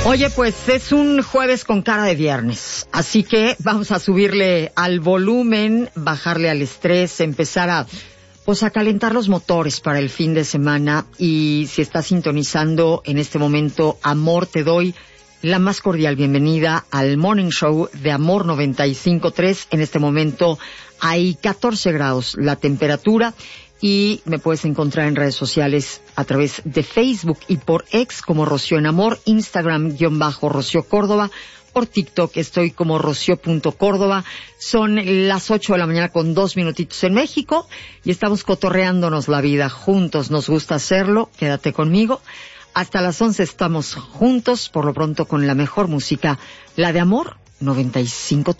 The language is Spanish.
Oye, pues es un jueves con cara de viernes, así que vamos a subirle al volumen, bajarle al estrés, empezar a calentar los motores para el fin de semana. Y si estás sintonizando en este momento, Amor, te doy la más cordial bienvenida al Morning Show de Amor 95.3. En este momento hay 14 grados la temperatura. Y me puedes encontrar en redes sociales a través de Facebook y por X como Rocío en Amor, Instagram _Rocío Córdoba, por TikTok estoy como Rocío.Córdoba. Son las 8 de la mañana con 2 minutitos en México y estamos cotorreándonos la vida juntos. Nos gusta hacerlo, quédate conmigo. Hasta las 11 estamos juntos, por lo pronto con la mejor música, la de Amor 95.3.